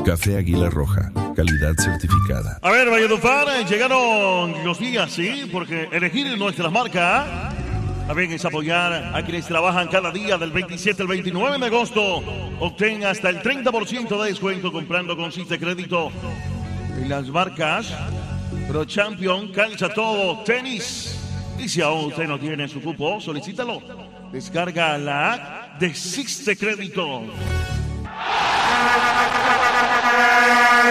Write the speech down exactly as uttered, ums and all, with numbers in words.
Café Águila Roja, calidad certificada. A ver, Valledupar, llegaron los días, ¿sí? Porque elegir nuestra marca también es apoyar a quienes trabajan cada día del veintisiete al veintinueve de agosto. Obtén hasta el treinta por ciento de descuento comprando con Ciste Crédito en las marcas Pro Champion, Calza Todo, Tenis. Y si aún usted no tiene su cupo, solicítalo. Descarga la app de Ciste Crédito.